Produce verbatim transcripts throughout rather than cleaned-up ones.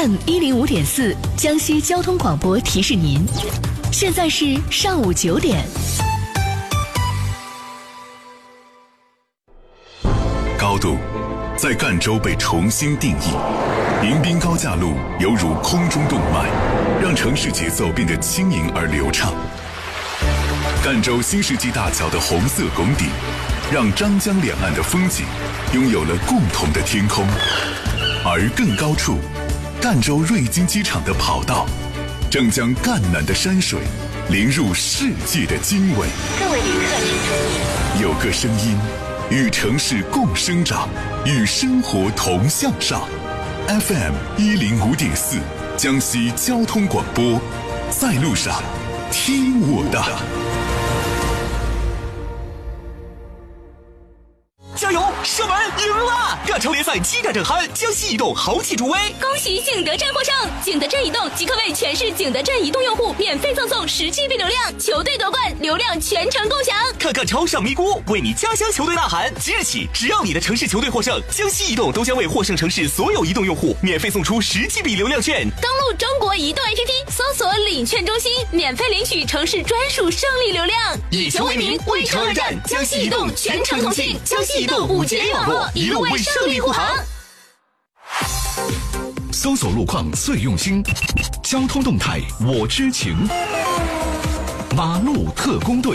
M 一零五点四江西交通广播提示您，现在是上午九点。 高度在赣州被重新定义，迎宾高架路犹如空中动脉，让城市节奏变得轻盈而流畅。赣州新世纪大桥的红色拱顶，让张江两岸的风景拥有了共同的天空。而更高处，赣州瑞金机场的跑道正将赣南的山水淋入世界的经纬。 各位旅客请注意， 有个声音与城市共生长，与生活同向上。F M 一零五点四江西交通广播，在路上听我的。 加油！射门赢了！赣超联赛激战正酣，江西移动豪气助威， 恭喜景德镇获胜！景德镇移动即刻为全市景德镇移动用户免费赠送十 G B 流量，球队夺冠，流量全程共享。 看赣超上咪咕，为你家乡球队呐喊！即日起，只要你的城市球队获胜，江西移动都将为获胜城市所有移动用户免费送出十 G B 流量券。 登录中国移动 A P P， 搜索领券中心，免费领取城市专属胜利流量。 以球为名，为超而战，江西移动全程同信，江西移动五 G A 网络，一路为胜利护航。 搜索路况最用心，交通动态我知情。马路特工队，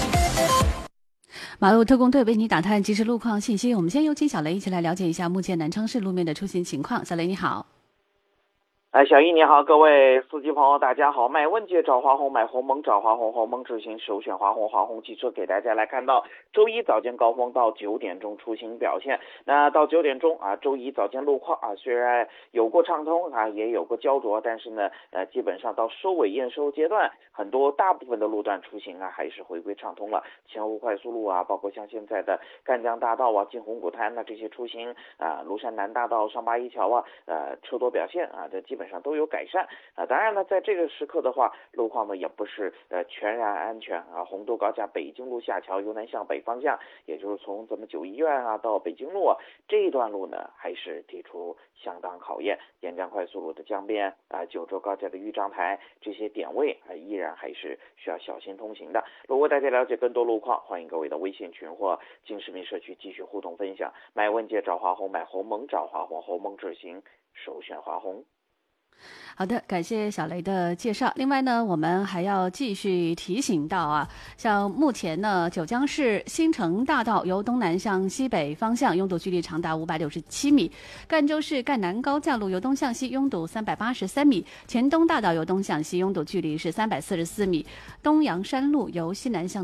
马路特工队为你打探即时路况信息。我们先有请小雷一起来了解一下目前南昌市路面的出行情况。小雷你好。 哎，小易你好，各位司机朋友大家好。买问界找华虹，买鸿蒙找华虹，鸿蒙智行首选华虹，华虹汽车给大家来看到周一早间高峰到九点钟出行表现。那到九点钟啊，周一早间路况啊，虽然有过畅通啊，也有过焦灼，但是呢，呃，基本上到收尾验收阶段，很多大部分的路段出行啊，还是回归畅通了。前湖快速路啊，包括像现在的赣江大道啊、进红谷滩呐、啊、这些出行啊，庐山南大道、上八一桥啊，呃，车多表现啊，这基本上都有改善啊。当然呢，在这个时刻的话，路况呢也不是呃全然安全啊。洪都高架北京路下桥由南向北方向，也就是从咱们九医院啊到北京路啊这一段路呢，还是提出相当考验。沿江快速路的江边啊，九州高架的豫章台这些点位啊，依然还是需要小心通行的。如果大家了解更多路况，欢迎各位的微信群或经市民社区继续互动分享。买问界找华虹，买鸿蒙找华虹，鸿蒙智行首选华虹。 好的，感谢小雷的介绍。另外呢，我们还要继续提醒到啊，像目前呢，九江市新城大道由东南向西北方向拥堵距离长达五百六十七米；赣州市赣南高架路由东向西拥堵三百八十三米；黔东大道由东向西拥堵距离是三百四十四米；东阳山路由西南向